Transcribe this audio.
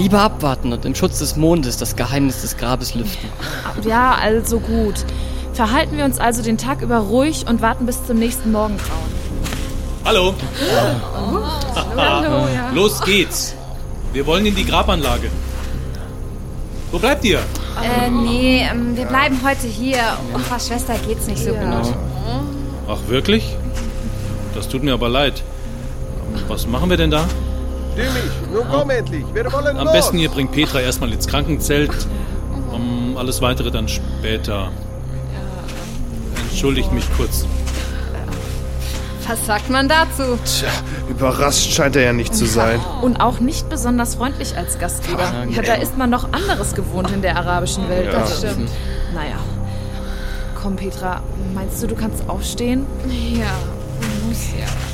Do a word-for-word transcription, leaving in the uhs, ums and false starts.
Lieber abwarten und im Schutz des Mondes das Geheimnis des Grabes lüften. Ja, also gut. Verhalten wir uns also den Tag über ruhig und warten bis zum nächsten Morgengrauen. Hallo. Oh. Hallo, ja. Los geht's. Wir wollen in die Grabanlage. Wo bleibt ihr? Äh, nee, ähm, wir bleiben heute hier. Unserer Schwester geht's nicht so Ja. gut. Ach, wirklich? Das tut mir aber leid. Was machen wir denn da? Stimmig, nun komm endlich, wir wollen Am los. besten ihr bringt Petra erstmal ins Krankenzelt. Um, alles weitere dann später. Entschuldigt mich kurz. Was sagt man dazu? Tja, überrascht scheint er ja nicht zu sein. Und auch nicht besonders freundlich als Gastgeber. Ja, da ist man noch anderes gewohnt in der arabischen Welt. Ja. Das stimmt. Naja. Komm, Petra, meinst du, du kannst aufstehen? Ja, muss ja.